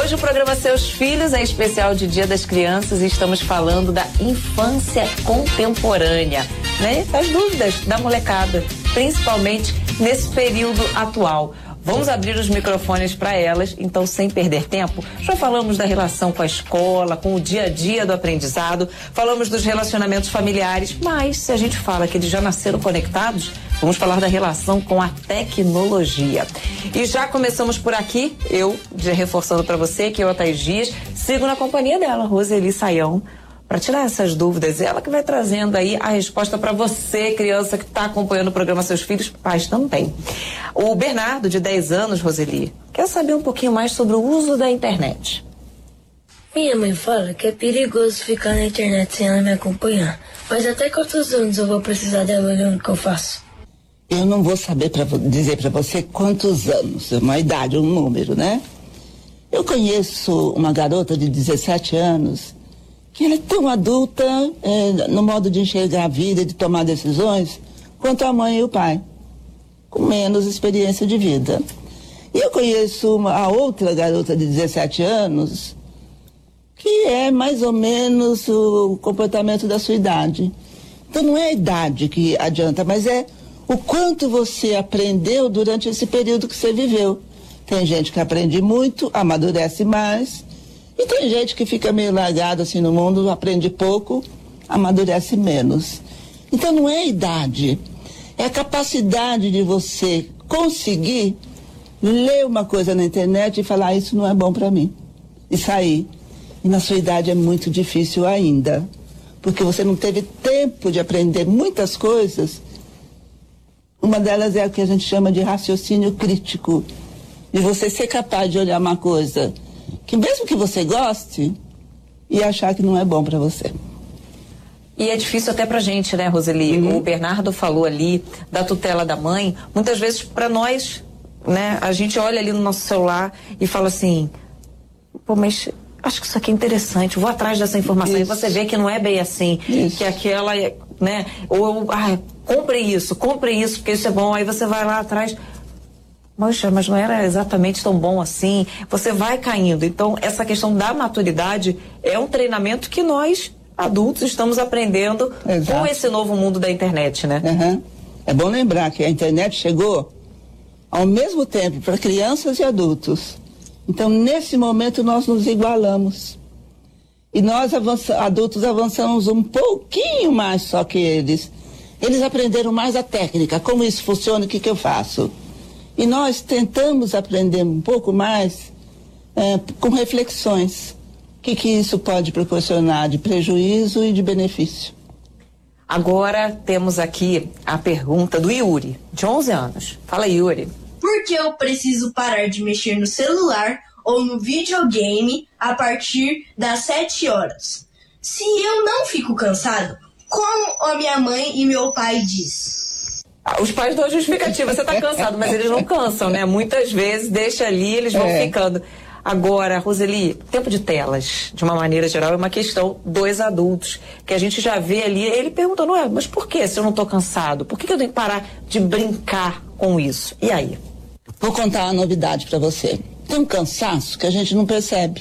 Hoje o programa Seus Filhos é especial de Dia das Crianças e estamos falando da infância contemporânea, né? Das dúvidas da molecada, principalmente nesse período atual. Vamos abrir os microfones para elas, então sem perder tempo, já falamos da relação com a escola, com o dia a dia do aprendizado, falamos dos relacionamentos familiares, mas se a gente fala que eles já nasceram conectados, vamos falar da relação com a tecnologia. E já começamos por aqui, eu, já reforçando para você que eu, a Thaís Dias, sigo na companhia dela, Roseli Saião, para tirar essas dúvidas. Ela que vai trazendo aí a resposta para você, criança que está acompanhando o programa Seus Filhos, pais também. O Bernardo, de 10 anos, Roseli, quer saber um pouquinho mais sobre o uso da internet. Minha mãe fala que é perigoso ficar na internet sem ela me acompanhar. Mas até quantos anos eu vou precisar dela olhando o que eu faço? Eu não vou saber dizer para você quantos anos, uma idade, um número, né? Eu conheço uma garota de 17 anos que ela é tão adulta no modo de enxergar a vida e de tomar decisões quanto a mãe e o pai, com menos experiência de vida. E eu conheço a outra garota de 17 anos que é mais ou menos o comportamento da sua idade. Então não é a idade que adianta, mas é o quanto você aprendeu durante esse período que você viveu. Tem gente que aprende muito, amadurece mais, e tem gente que fica meio largado assim no mundo, aprende pouco, amadurece menos. Então não é a idade, é a capacidade de você conseguir ler uma coisa na internet e falar, isso não é bom para mim, e sair. E na sua idade é muito difícil ainda, porque você não teve tempo de aprender muitas coisas. Uma delas é o que a gente chama de raciocínio crítico, de você ser capaz de olhar uma coisa que mesmo que você goste, e achar que não é bom para você. E é difícil até pra gente, né, Roseli? O Bernardo falou ali da tutela da mãe. Muitas vezes para nós, né, a gente olha ali no nosso celular e fala assim, pô, mas acho que isso aqui é interessante, vou atrás dessa informação. Isso. E você vê que não é bem assim, isso. Que aquela, né, ou, compre isso, porque isso é bom, aí você vai lá atrás, poxa, mas não era exatamente tão bom assim, você vai caindo. Então, essa questão da maturidade é um treinamento que nós, adultos, estamos aprendendo. Exato. Com esse novo mundo da internet, né? Uhum. É bom lembrar que a internet chegou ao mesmo tempo para crianças e adultos. Então, nesse momento, nós nos igualamos. E nós, adultos, avançamos um pouquinho mais só que eles. Eles aprenderam mais a técnica, como isso funciona, o que eu faço. E nós tentamos aprender um pouco mais com reflexões. O que isso pode proporcionar de prejuízo e de benefício. Agora temos aqui a pergunta do Yuri, de 11 anos. Fala, Yuri. Por que eu preciso parar de mexer no celular ou no videogame a partir das 7 horas? Se eu não fico cansado, como a minha mãe e meu pai diz? Os pais dão justificativa, você tá cansado, mas eles não cansam, né? Muitas vezes deixa ali, eles vão ficando. Agora, Roseli, tempo de telas, de uma maneira geral, é uma questão dos adultos, que a gente já vê ali, ele pergunta, não é, mas por que se eu não tô cansado? Por que eu tenho que parar de brincar com isso? E aí? Vou contar uma novidade para você. Tem um cansaço que a gente não percebe.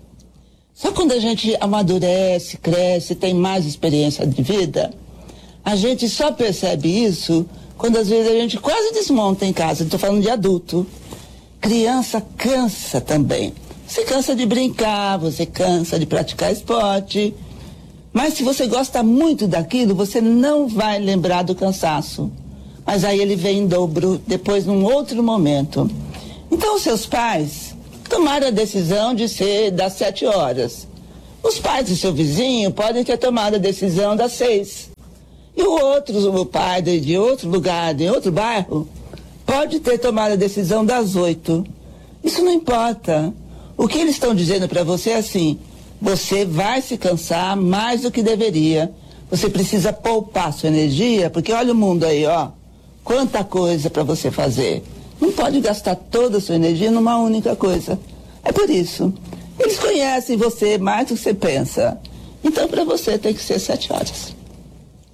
Só quando a gente amadurece, cresce, tem mais experiência de vida, a gente só percebe isso quando às vezes a gente quase desmonta em casa. Estou falando de adulto. Criança cansa também. Você cansa de brincar, você cansa de praticar esporte. Mas se você gosta muito daquilo, você não vai lembrar do cansaço. Mas aí ele vem em dobro, depois num outro momento. Então, seus pais tomaram a decisão de ser das 7 horas. Os pais do seu vizinho podem ter tomado a decisão das 6. E o pai de outro lugar, de outro bairro, pode ter tomado a decisão das 8. Isso não importa. O que eles estão dizendo para você é assim, você vai se cansar mais do que deveria. Você precisa poupar sua energia, porque olha o mundo aí, ó. Quanta coisa para você fazer. Não pode gastar toda a sua energia numa única coisa. É por isso. Eles conhecem você mais do que você pensa. Então, para você, tem que ser 7 horas.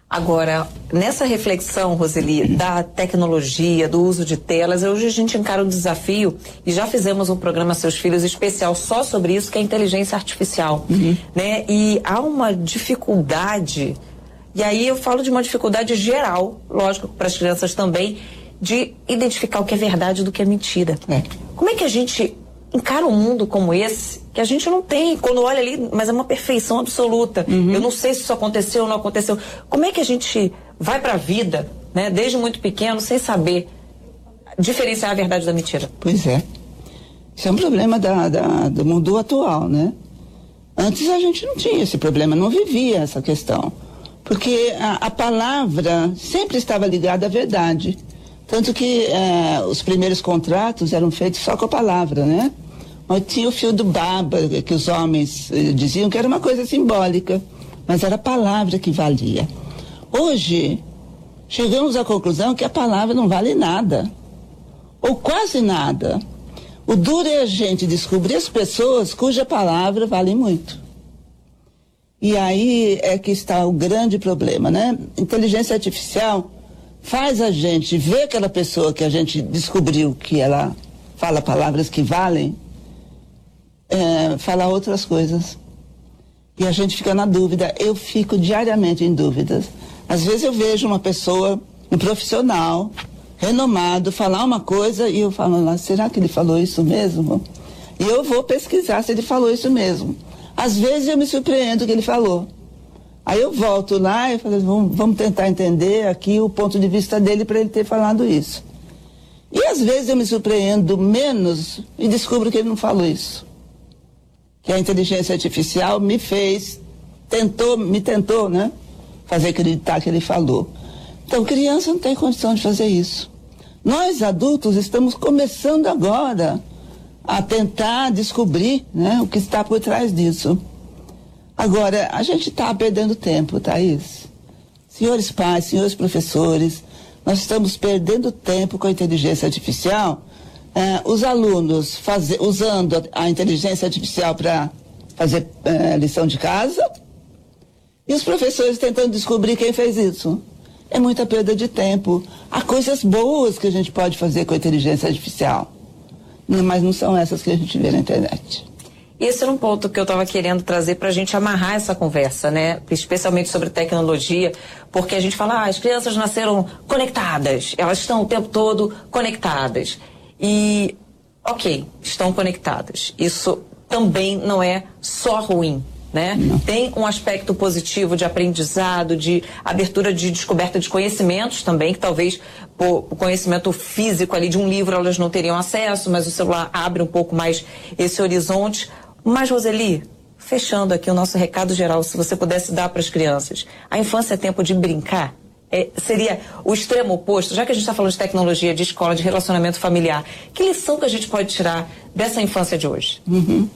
Agora, nessa reflexão, Roseli, da tecnologia, do uso de telas, hoje a gente encara um desafio, e já fizemos um programa Seus Filhos especial só sobre isso, que é a inteligência artificial, né? E há uma dificuldade, e aí eu falo de uma dificuldade geral, lógico, para as crianças também, de identificar o que é verdade do que é mentira. Como é que a gente encara um mundo como esse, que a gente não tem, quando olha ali, mas é uma perfeição absoluta. Eu não sei se isso aconteceu ou não aconteceu. Como é que a gente vai para a vida, né, desde muito pequeno, sem saber diferenciar a verdade da mentira? Pois é. Isso é um problema do mundo atual, né? Antes a gente não tinha esse problema, não vivia essa questão. Porque a palavra sempre estava ligada à verdade. Tanto que os primeiros contratos eram feitos só com a palavra, né? Mas tinha o fio do baba, que os homens diziam que era uma coisa simbólica, mas era a palavra que valia. Hoje, chegamos à conclusão que a palavra não vale nada, ou quase nada. O duro é a gente descobrir as pessoas cuja palavra vale muito. E aí é que está o grande problema, né? Inteligência artificial faz a gente ver aquela pessoa que a gente descobriu que ela fala palavras que valem, falar outras coisas. E a gente fica na dúvida. Eu fico diariamente em dúvidas. Às vezes eu vejo uma pessoa, um profissional, renomado, falar uma coisa e eu falo, será que ele falou isso mesmo? E eu vou pesquisar se ele falou isso mesmo. Às vezes eu me surpreendo que ele falou. Aí eu volto lá e falo, vamos tentar entender aqui o ponto de vista dele para ele ter falado isso. E às vezes eu me surpreendo menos e descubro que ele não falou isso. Que a inteligência artificial me tentou, né? Fazer acreditar que ele falou. Então, criança não tem condição de fazer isso. Nós, adultos, estamos começando agora a tentar descobrir, né, o que está por trás disso. Agora, a gente está perdendo tempo, Thaís. Senhores pais, senhores professores, nós estamos perdendo tempo com a inteligência artificial. Os alunos usando a inteligência artificial para fazer lição de casa e os professores tentando descobrir quem fez isso. É muita perda de tempo. Há coisas boas que a gente pode fazer com a inteligência artificial, mas não são essas que a gente vê na internet. Esse era um ponto que eu estava querendo trazer para a gente amarrar essa conversa, né? Especialmente sobre tecnologia, porque a gente fala, as crianças nasceram conectadas, elas estão o tempo todo conectadas. E, ok, estão conectadas. Isso também não é só ruim, né? Não. Tem um aspecto positivo de aprendizado, de abertura de descoberta de conhecimentos também, que talvez por conhecimento físico ali de um livro elas não teriam acesso, mas o celular abre um pouco mais esse horizonte. Mas, Roseli, fechando aqui o nosso recado geral, se você pudesse dar para as crianças, a infância é tempo de brincar? Seria o extremo oposto, já que a gente está falando de tecnologia, de escola, de relacionamento familiar, que lição que a gente pode tirar dessa infância de hoje? Um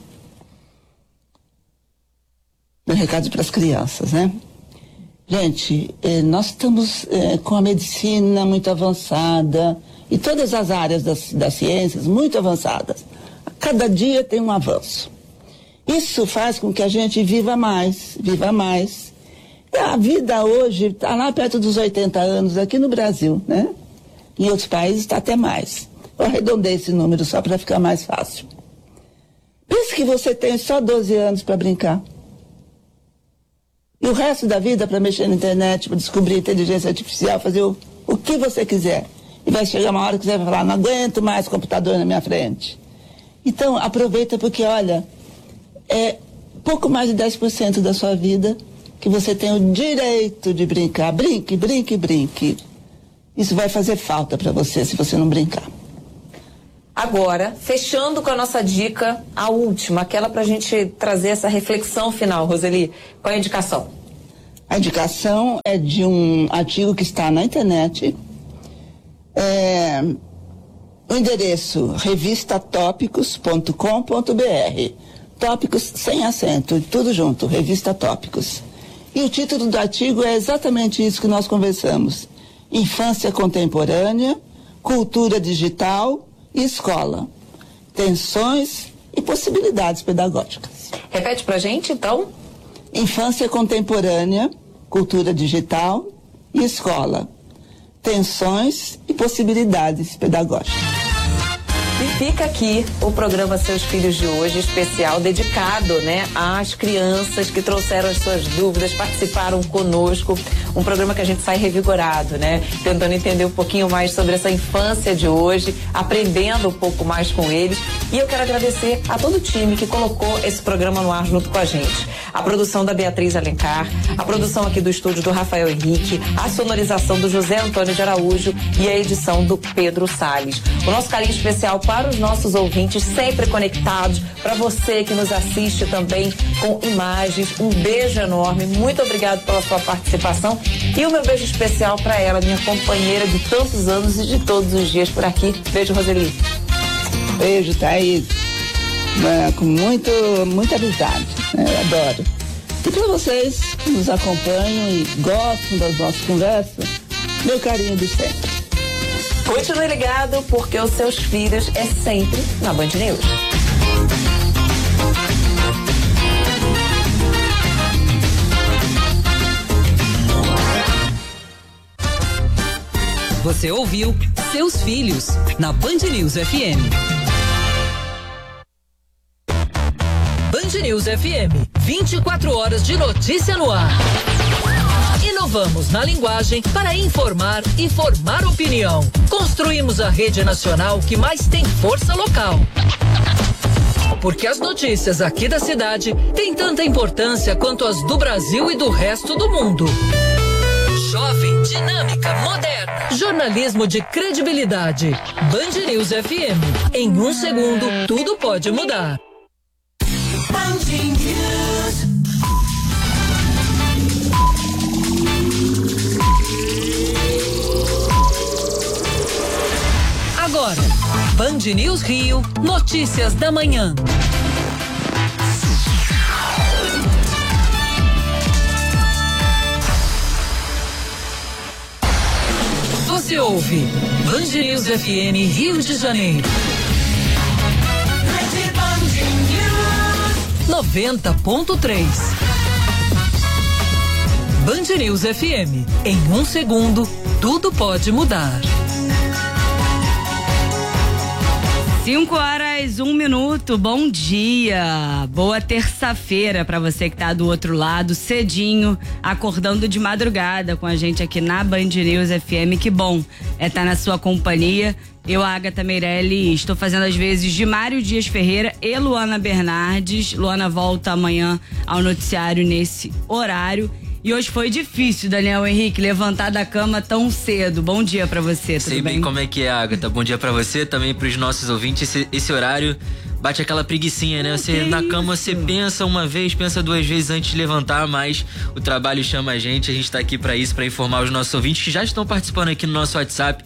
recado para as crianças, né? Gente, nós estamos com a medicina muito avançada e todas as áreas das ciências muito avançadas. A cada dia tem um avanço. Isso faz com que a gente viva mais. A vida hoje está lá perto dos 80 anos aqui no Brasil, né? Em outros países está até mais. Eu arredondei esse número só para ficar mais fácil. Pense que você tem só 12 anos para brincar. E o resto da vida para mexer na internet, para descobrir inteligência artificial, fazer o que você quiser. E vai chegar uma hora que você vai falar, não aguento mais computador na minha frente. Então, aproveita porque, olha, é pouco mais de 10% da sua vida que você tem o direito de brincar. Brinque, brinque, brinque. Isso vai fazer falta para você se você não brincar. Agora, fechando com a nossa dica, a última, aquela para a gente trazer essa reflexão final, Roseli, qual é a indicação? A indicação é de um artigo que está na internet. O endereço revistatópicos.com.br. Tópicos sem acento, tudo junto, Revista Tópicos. E o título do artigo é exatamente isso que nós conversamos. Infância contemporânea, cultura digital e escola. Tensões e possibilidades pedagógicas. Repete pra gente, então. Infância contemporânea, cultura digital e escola, tensões e possibilidades pedagógicas. E fica aqui o programa Seus Filhos de hoje, especial, dedicado, né, às crianças que trouxeram as suas dúvidas, participaram conosco. Um programa que a gente sai revigorado, né, tentando entender um pouquinho mais sobre essa infância de hoje, aprendendo um pouco mais com eles. E eu quero agradecer a todo o time que colocou esse programa no ar junto com a gente. A produção da Beatriz Alencar, a produção aqui do estúdio do Rafael Henrique, a sonorização do José Antônio de Araújo e a edição do Pedro Salles. O nosso carinho especial para os nossos ouvintes, sempre conectados, para você que nos assiste também com imagens. Um beijo enorme, muito obrigado pela sua participação e o meu beijo especial para ela, minha companheira de tantos anos e de todos os dias por aqui. Beijo, Roseli. Beijo, Thaís. Com muita amizade, né? Eu adoro. E para vocês que nos acompanham e gostam das nossas conversas, meu carinho de sempre. Continue ligado, porque os Seus Filhos é sempre na Band News. Você ouviu Seus Filhos na Band News FM. Band News FM, 24 horas de notícia no ar. Inovamos na linguagem para informar e formar opinião. Construímos a rede nacional que mais tem força local. Porque as notícias aqui da cidade têm tanta importância quanto as do Brasil e do resto do mundo. Jovem, dinâmica, moderna. Jornalismo de credibilidade. Band News FM. Em um segundo, tudo pode mudar. Band News. Agora, Band News Rio, notícias da manhã. Você ouve Band News FM Rio de Janeiro. 90.3. Band News FM. Em um segundo, tudo pode mudar. 5h01. Bom dia. Boa terça-feira para você que tá do outro lado, cedinho, acordando de madrugada com a gente aqui na Band News FM. Que bom é estar na sua companhia. Eu, Agatha Meirelli, estou fazendo as vezes de Mário Dias Ferreira e Luana Bernardes. Luana volta amanhã ao noticiário nesse horário. E hoje foi difícil, Daniel Henrique, levantar da cama tão cedo. Bom dia pra você, tudo bem? Sei bem como é que é, Agatha. Bom dia pra você, também pros nossos ouvintes. Esse horário bate aquela preguicinha, né? Você na cama, você pensa uma vez, pensa duas vezes antes de levantar, mas o trabalho chama a gente tá aqui pra isso, pra informar os nossos ouvintes que já estão participando aqui no nosso WhatsApp,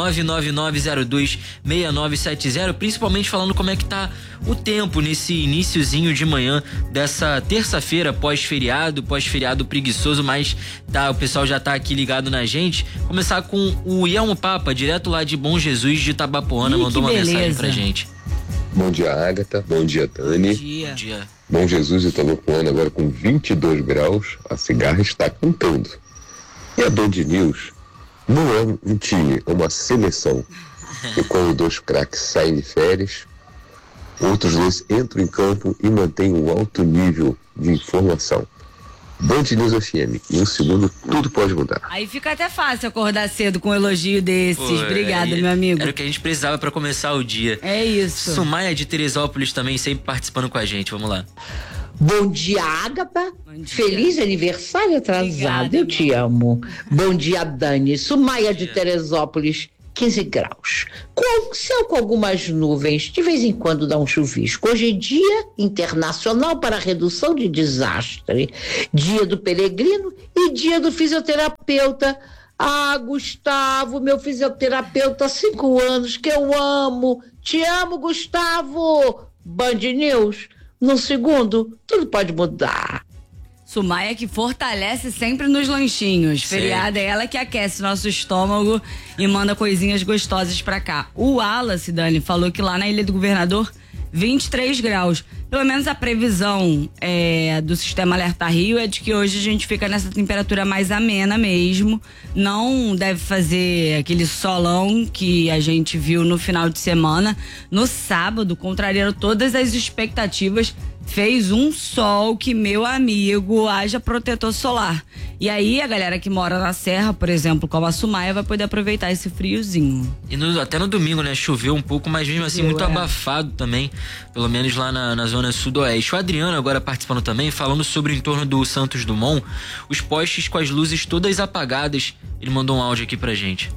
999026970, principalmente falando como é que tá o tempo nesse iniciozinho de manhã dessa terça-feira, pós-feriado preguiçoso, mas tá, o pessoal já tá aqui ligado na gente. Começar com o Ielmo Papa, direto lá de Bom Jesus de Itabapoana, mandou uma mensagem pra gente. Bom dia, Agatha. Bom dia, Dani. Bom dia. Bom Jesus de Itabapoana, agora com 22 graus, a cigarra está cantando. E a Band News não é um time, é uma seleção. E quando dois craques saem de férias, outros dois entram em campo e mantêm um alto nível de informação. Band News FM, em um segundo tudo pode mudar. Aí fica até fácil acordar cedo com um elogio desses. Obrigada, meu amigo. Era o que a gente precisava pra começar o dia. É isso. Sumaia de Teresópolis também sempre participando com a gente, vamos lá. Bom dia, Agatha. Feliz aniversário atrasado. Obrigada, eu te amo. Bom dia, Dani. Sumaia de Teresópolis, 15 graus. Céu com algumas nuvens, de vez em quando dá um chuvisco. Hoje é Dia Internacional para a Redução de Desastre. Dia do Peregrino e Dia do Fisioterapeuta. Ah, Gustavo, meu fisioterapeuta há 5 anos, que eu amo. Te amo, Gustavo. Band News, num segundo, tudo pode mudar. Sumaia que fortalece sempre nos lanchinhos. Feriado é ela que aquece nosso estômago e manda coisinhas gostosas pra cá. O Wallace, Dani, falou que lá na Ilha do Governador 23 graus. Pelo menos a previsão do Sistema Alerta Rio é de que hoje a gente fica nessa temperatura mais amena mesmo. Não deve fazer aquele solão que a gente viu no final de semana. No sábado, contrariando todas as expectativas, fez um sol que, meu amigo, haja protetor solar. E aí a galera que mora na serra, por exemplo, como a Sumaia, vai poder aproveitar esse friozinho. E até no domingo, né? Choveu um pouco, mas mesmo assim muito abafado também, pelo menos lá na zona sudoeste. O Adriano agora participando também, falando sobre o entorno do Santos Dumont, os postes com as luzes todas apagadas. Ele mandou um áudio aqui pra gente.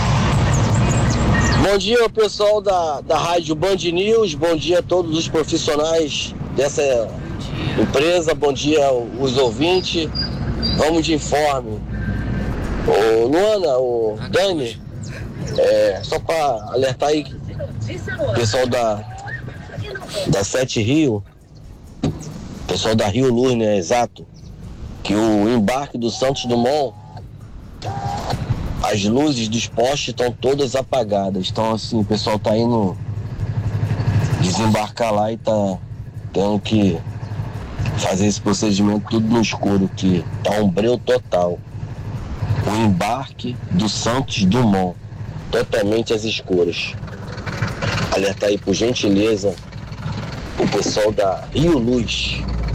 Bom dia, pessoal da Rádio Band News, bom dia a todos os profissionais dessa empresa, bom dia os ouvintes. Vamos de informe. Ô Luana, ô Dani, só para alertar aí o pessoal da Sete Rio, pessoal da Rio Luz, né, exato, que o embarque do Santos Dumont, as luzes dos postes estão todas apagadas. Então, assim, o pessoal tá indo desembarcar lá e tá tendo que fazer esse procedimento tudo no escuro, que tá um breu total. O embarque do Santos Dumont, totalmente às escuras. Alertar aí, por gentileza, o pessoal da Rio Luz.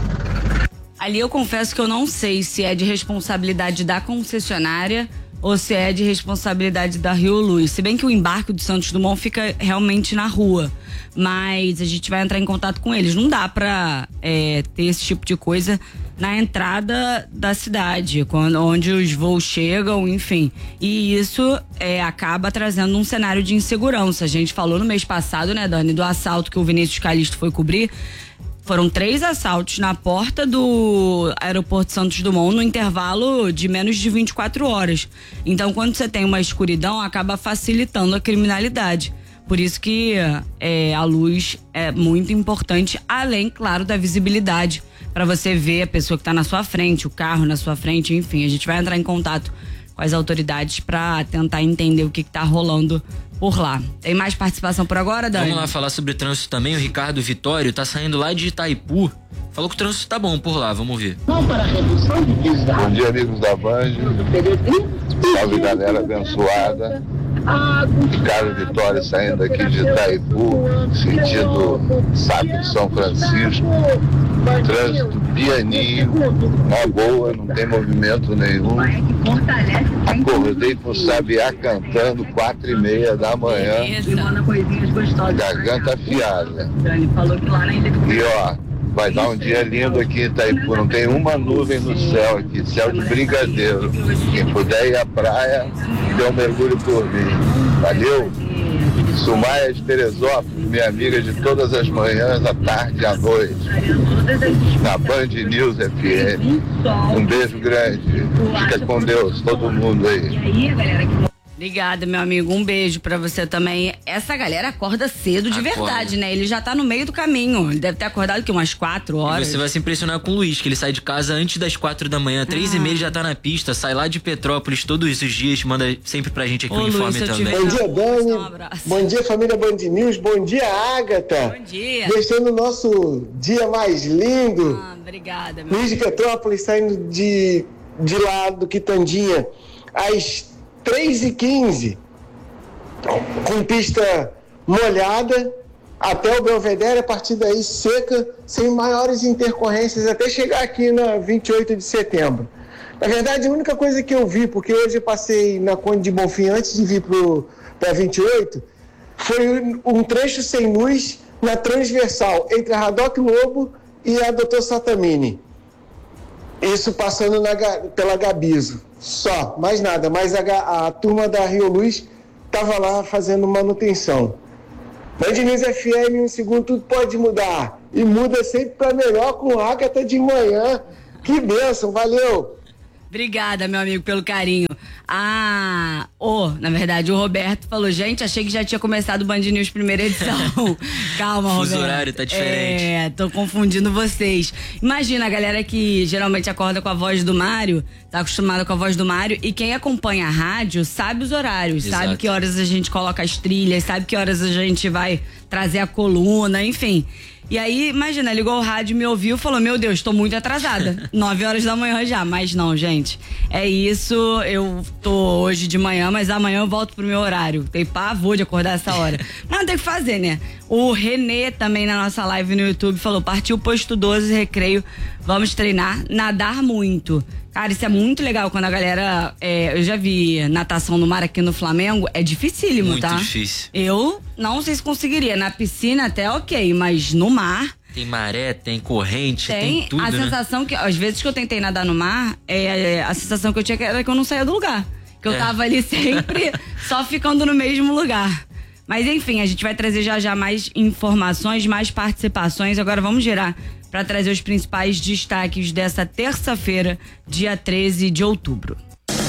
Ali eu confesso que eu não sei se é de responsabilidade da concessionária ou se é de responsabilidade da Rio Luz. Se bem que o embarque do Santos Dumont fica realmente na rua, mas a gente vai entrar em contato com eles. Não dá pra ter esse tipo de coisa na entrada da cidade, onde os voos chegam, enfim. E isso acaba trazendo um cenário de insegurança. A gente falou no mês passado, né, Dani, do assalto que o Vinícius Calixto foi cobrir. Foram 3 assaltos na porta do aeroporto Santos Dumont no intervalo de menos de 24 horas. Então, quando você tem uma escuridão, acaba facilitando a criminalidade. Por isso que a luz é muito importante, além, claro, da visibilidade, para você ver a pessoa que está na sua frente, o carro na sua frente, enfim. A gente vai entrar em contato com as autoridades para tentar entender o que está rolando por lá. Tem mais participação por agora, Dani? Vamos lá falar sobre trânsito também. O Ricardo Vitório tá saindo lá de Itaipu. Falou que o trânsito tá bom por lá, vamos ver. Bom dia, amigos da Band. Salve, galera abençoada. Ricardo Vitória saindo aqui de Itaipu, sentido Saco de São Francisco. Trânsito pianinho, uma boa, não tem movimento nenhum. Acordei com o Sabiá cantando 4h30 da manhã. Garganta afiada. E ó, vai dar um dia lindo aqui em Itaipu, não tem uma nuvem no céu aqui, céu de brigadeiro. Quem puder ir à praia, dê um mergulho por mim. Valeu! Sumaia de Teresópolis, minha amiga de todas as manhãs, à tarde e à noite, na Band News FM. Um beijo grande, fica com Deus, todo mundo aí. Obrigada, meu amigo. Um beijo pra você também. Essa galera acorda cedo de verdade, né? Ele já tá no meio do caminho. Ele deve ter acordado aqui umas 4 horas. E você vai se impressionar com o Luiz, que ele sai de casa antes das 4 da manhã, 3h30 já tá na pista, sai lá de Petrópolis todos os dias, manda sempre pra gente aqui o informe também. Bom dia, Dani. Bom dia, família Band News. Bom dia, Ágata. Bom dia. Deixando o nosso dia mais lindo. Obrigada, meu Luiz de Petrópolis saindo de lá do Quitandinha às 3h15, com pista molhada até o Belvedere, a partir daí seca, sem maiores intercorrências, até chegar aqui na 28 de setembro. Na verdade, a única coisa que eu vi, porque hoje eu passei na Conde de Bonfim antes de vir para 28, foi um trecho sem luz na transversal entre a Radoc Lobo e a Dr. Satamini. Isso passando pela Gabizo. Só, mais nada. Mas a turma da Rio Luz estava lá fazendo manutenção. Band News FM, um segundo, tudo pode mudar. E muda sempre para melhor com Ágata de manhã. Que bênção, valeu! Obrigada, meu amigo, pelo carinho. Na verdade, o Roberto falou, gente, achei que já tinha começado o Band News primeira edição. Calma, Roberto. O horário tá diferente. Tô confundindo vocês. Imagina a galera que geralmente acorda com a voz do Mário, tá acostumada com a voz do Mário, e quem acompanha a rádio sabe os horários, Exato. sabe que horas a gente coloca as trilhas, sabe que horas a gente vai trazer a coluna, enfim. E aí, imagina, ligou o rádio, me ouviu e falou, meu Deus, tô muito atrasada. 9 horas da manhã já, mas não, gente. É isso, eu tô hoje de manhã, mas amanhã eu volto pro meu horário. Tem pavor de acordar essa hora. Mas não tem o que fazer, né? O Renê também na nossa live no YouTube falou, partiu posto 12, recreio, vamos treinar, nadar muito. Cara, isso é muito legal quando a galera, eu já vi natação no mar aqui no Flamengo, é dificílimo, muito tá? Muito difícil. Eu não sei se conseguiria, na piscina até ok, mas no mar... Tem maré, tem corrente, tem tudo, a né? sensação que, às vezes que eu tentei nadar no mar, a sensação que eu tinha era que eu não saía do lugar. Que eu tava ali sempre só ficando no mesmo lugar. Mas enfim, a gente vai trazer já mais informações, mais participações. Agora vamos girar para trazer os principais destaques dessa terça-feira, dia 13 de outubro.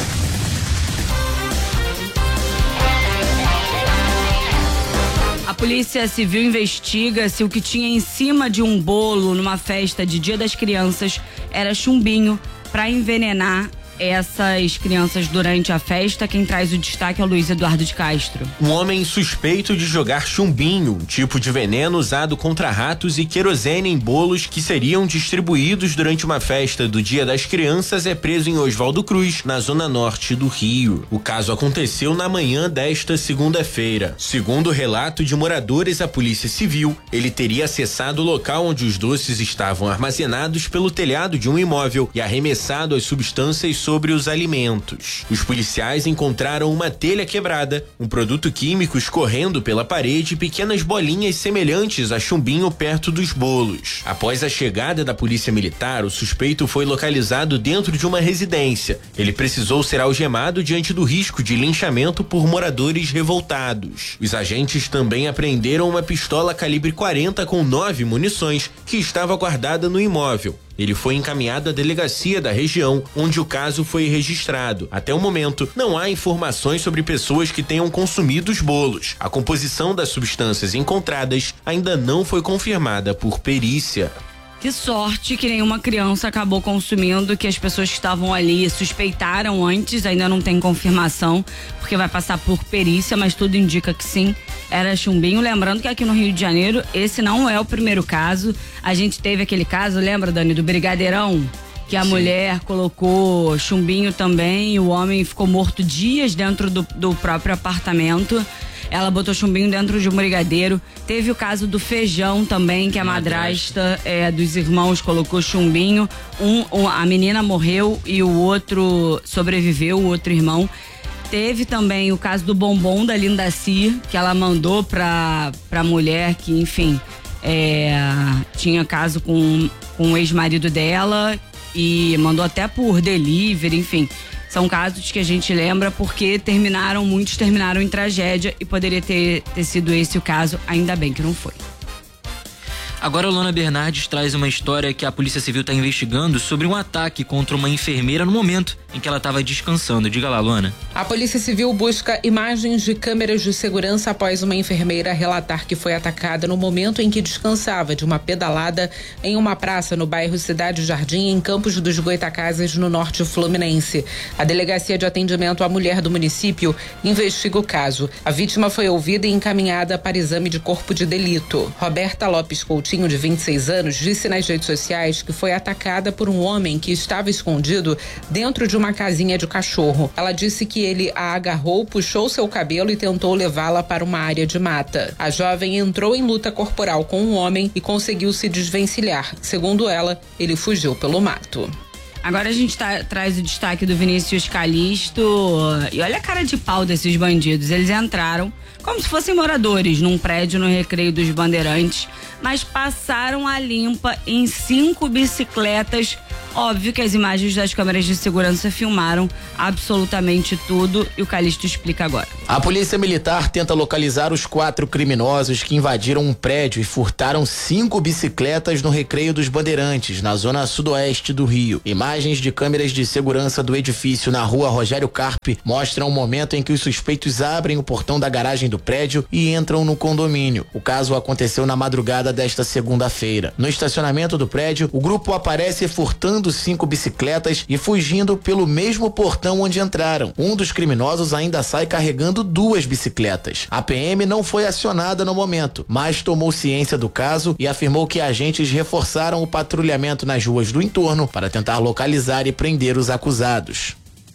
A Polícia Civil investiga se o que tinha em cima de um bolo numa festa de Dia das Crianças era chumbinho para envenenar essas crianças durante a festa. Quem traz o destaque é o Luiz Eduardo de Castro. Um homem suspeito de jogar chumbinho, um tipo de veneno usado contra ratos, e querosene em bolos que seriam distribuídos durante uma festa do Dia das Crianças, é preso em Oswaldo Cruz, na zona norte do Rio. O caso aconteceu na manhã desta segunda-feira. Segundo o relato de moradores à Polícia Civil, ele teria acessado o local onde os doces estavam armazenados pelo telhado de um imóvel e arremessado as substâncias sobre os alimentos. Os policiais encontraram uma telha quebrada, um produto químico escorrendo pela parede e pequenas bolinhas semelhantes a chumbinho perto dos bolos. Após a chegada da polícia militar, o suspeito foi localizado dentro de uma residência. Ele precisou ser algemado diante do risco de linchamento por moradores revoltados. Os agentes também apreenderam uma pistola calibre 40 com 9 munições que estava guardada no imóvel. Ele foi encaminhado à delegacia da região, onde o caso foi registrado. Até o momento, não há informações sobre pessoas que tenham consumido os bolos. A composição das substâncias encontradas ainda não foi confirmada por perícia. Que sorte que nenhuma criança acabou consumindo, que as pessoas que estavam ali suspeitaram antes, ainda não tem confirmação, porque vai passar por perícia, mas tudo indica que sim, era chumbinho. Lembrando que aqui no Rio de Janeiro, esse não é o primeiro caso. A gente teve aquele caso, lembra, Dani, do Brigadeirão? Que a mulher colocou chumbinho também, e o homem ficou morto dias dentro do próprio apartamento. Ela botou chumbinho dentro de um brigadeiro. Teve o caso do Feijão também, que a madrasta dos irmãos colocou chumbinho. A menina morreu e o outro sobreviveu, o outro irmão. Teve também o caso do bombom da Linda Si, que ela mandou pra mulher que, enfim, tinha caso com o ex-marido dela e mandou até por delivery, enfim. São casos que a gente lembra porque muitos terminaram em tragédia, e poderia ter sido esse o caso, ainda bem que não foi. Agora a Luana Bernardes traz uma história que a Polícia Civil está investigando sobre um ataque contra uma enfermeira no momento em que ela estava descansando. Diga lá, Luana. A Polícia Civil busca imagens de câmeras de segurança após uma enfermeira relatar que foi atacada no momento em que descansava de uma pedalada em uma praça no bairro Cidade Jardim, em Campos dos Goitacazes, no norte fluminense. A Delegacia de Atendimento à Mulher do município investiga o caso. A vítima foi ouvida e encaminhada para exame de corpo de delito. Roberta Lopes Coutinho, de 26 anos, disse nas redes sociais que foi atacada por um homem que estava escondido dentro de uma casinha de cachorro. Ela disse que ele a agarrou, puxou seu cabelo e tentou levá-la para uma área de mata. A jovem entrou em luta corporal com um homem e conseguiu se desvencilhar. Segundo ela, ele fugiu pelo mato. Agora a gente traz o destaque do Vinícius Calixto. E olha a cara de pau desses bandidos. Eles entraram como se fossem moradores num prédio no Recreio dos Bandeirantes, mas passaram a limpa em 5 bicicletas. Óbvio que as imagens das câmeras de segurança filmaram absolutamente tudo, e o Calixto explica agora. A polícia militar tenta localizar os 4 criminosos que invadiram um prédio e furtaram 5 bicicletas no Recreio dos Bandeirantes, na zona sudoeste do Rio. Imagens de câmeras de segurança do edifício na rua Rogério Carpe mostram o momento em que os suspeitos abrem o portão da garagem do prédio e entram no condomínio. O caso aconteceu na madrugada desta segunda-feira. No estacionamento do prédio, o grupo aparece furtando 5 bicicletas e fugindo pelo mesmo portão onde entraram. Um dos criminosos ainda sai carregando 2 bicicletas. A PM não foi acionada no momento, mas tomou ciência do caso e afirmou que agentes reforçaram o patrulhamento nas ruas do entorno para tentar localizar e prender os acusados.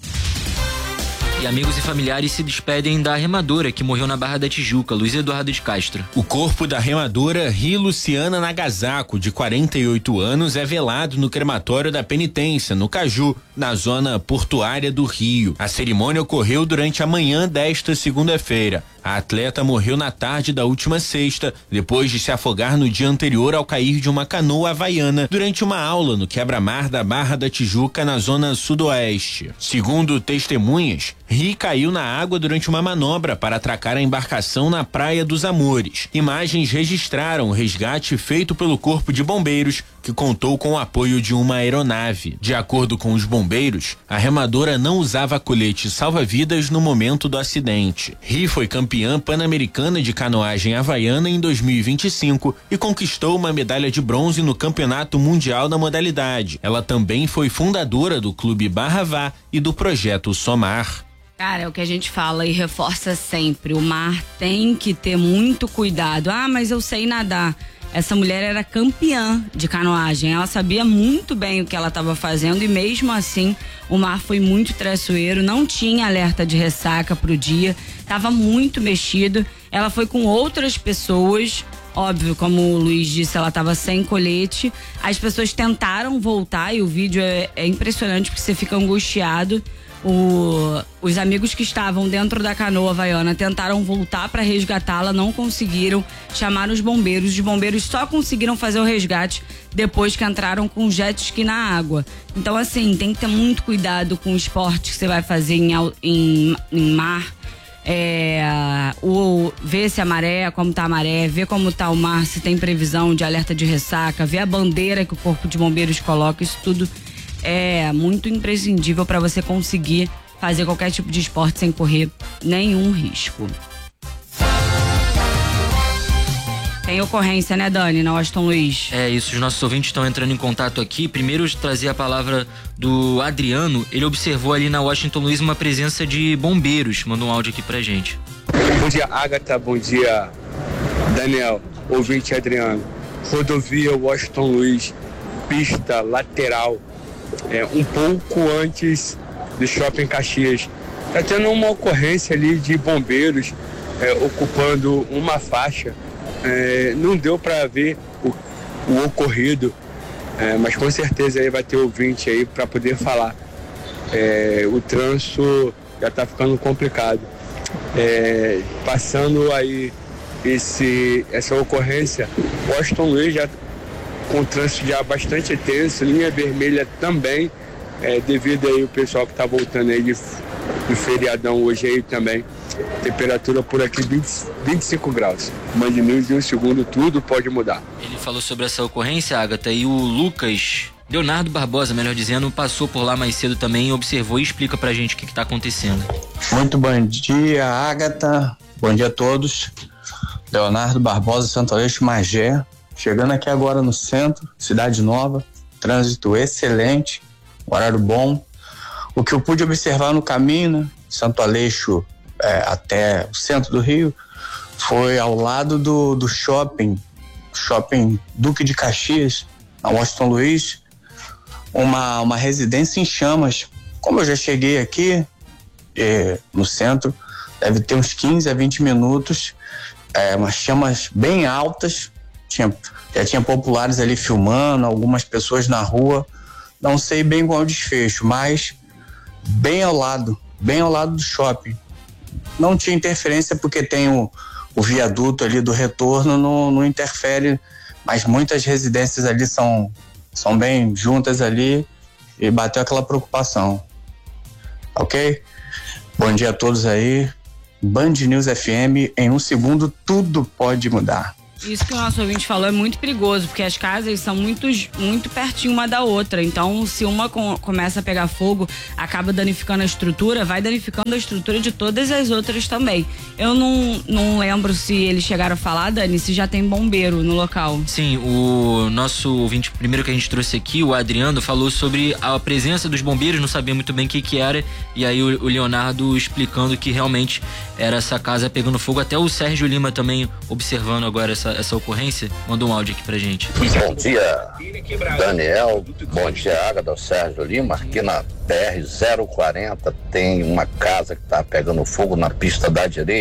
E amigos e familiares se despedem da remadora que morreu na Barra da Tijuca, Luiz Eduardo de Castro. O corpo da remadora Ri Luciana Nagasako, de 48 anos, é velado no crematório da Penitência, no Caju, na zona portuária do Rio. A cerimônia ocorreu durante a manhã desta segunda-feira. A atleta morreu na tarde da última sexta, depois de se afogar no dia anterior ao cair de uma canoa havaiana durante uma aula no quebra-mar da Barra da Tijuca, na zona sudoeste. Segundo testemunhas, Ri caiu na água durante uma manobra para atracar a embarcação na Praia dos Amores. Imagens registraram o resgate feito pelo Corpo de Bombeiros, que contou com o apoio de uma aeronave. De acordo com os bombeiros, a remadora não usava colete salva-vidas no momento do acidente. Ri foi campeã pan-americana de canoagem havaiana em 2025 e conquistou uma medalha de bronze no Campeonato Mundial da modalidade. Ela também foi fundadora do Clube Barravá e do Projeto Somar. Cara, é o que a gente fala e reforça sempre. O mar tem que ter muito cuidado. Ah, mas eu sei nadar. Essa mulher era campeã de canoagem. Ela sabia muito bem o que ela estava fazendo e mesmo assim o mar foi muito traiçoeiro. Não tinha alerta de ressaca pro dia. Estava muito mexido. Ela foi com outras pessoas. Óbvio, como o Luiz disse, ela estava sem colete. As pessoas tentaram voltar e o vídeo é impressionante porque você fica angustiado. Os amigos que estavam dentro da canoa havaiana tentaram voltar para resgatá-la, não conseguiram, chamaram os bombeiros só conseguiram fazer o resgate depois que entraram com jet ski na água. Então assim, tem que ter muito cuidado com o esporte que você vai fazer em mar. Ver se a maré, como tá a maré, ver como tá o mar, se tem previsão de alerta de ressaca, ver a bandeira que o Corpo de Bombeiros coloca, isso tudo é muito imprescindível para você conseguir fazer qualquer tipo de esporte sem correr nenhum risco. Tem ocorrência, né, Dani, na Washington Luiz? É isso, os nossos ouvintes estão entrando em contato aqui. Primeiro, trazer a palavra do Adriano. Ele observou ali na Washington Luiz uma presença de bombeiros. Manda um áudio aqui pra gente. Bom dia, Agatha. Bom dia, Daniel. Ouvinte Adriano. Rodovia Washington Luiz, pista lateral. Um pouco antes do Shopping Caxias. Está tendo uma ocorrência ali de bombeiros ocupando uma faixa. Não deu para ver o ocorrido, mas com certeza aí vai ter ouvinte aí para poder falar. O trânsito já está ficando complicado. Passando aí essa ocorrência, Washington Luiz já com o trânsito já bastante tenso, linha vermelha também, devido aí o pessoal que está voltando aí do feriadão hoje aí também. Temperatura por aqui 25 graus. Band News em um segundo, tudo pode mudar. Ele falou sobre essa ocorrência, Agatha, e o Leonardo Barbosa, melhor dizendo, passou por lá mais cedo também, observou e explica pra gente o que tá acontecendo. Muito bom dia, Agatha. Bom dia a todos. Leonardo Barbosa, Santo Aleixo, Magé. Chegando aqui agora no centro, Cidade Nova, trânsito excelente, horário bom. O que eu pude observar no caminho, né, Santo Aleixo até o centro do Rio, foi ao lado do shopping Duque de Caxias, na Washington Luiz, uma residência em chamas. Como eu já cheguei aqui no centro, deve ter uns 15 a 20 minutos, umas chamas bem altas. Já tinha populares ali filmando, algumas pessoas na rua. Não sei bem qual é o desfecho, mas bem ao lado do shopping. Não tinha interferência porque tem o viaduto ali do retorno, não interfere, mas muitas residências ali são bem juntas ali e bateu aquela preocupação. Ok? Bom dia a todos aí Band News FM, em um segundo tudo pode mudar. Isso que o nosso ouvinte falou é muito perigoso, porque as casas são muito pertinho uma da outra. Então, se uma começa a pegar fogo, acaba danificando a estrutura, vai danificando a estrutura de todas as outras também. Eu não lembro se eles chegaram a falar, Dani, se já tem bombeiro no local. Sim, o nosso ouvinte primeiro que a gente trouxe aqui, o Adriano, falou sobre a presença dos bombeiros, não sabia muito bem o que era, e aí o Leonardo explicando que realmente era essa casa pegando fogo. Até o Sérgio Lima também observando agora essa ocorrência, mandou um áudio aqui pra gente. Bom dia, Daniel. Bom dia, Ágata, Sérgio Lima. Aqui na BR-040 tem uma casa que tá pegando fogo na pista da direita.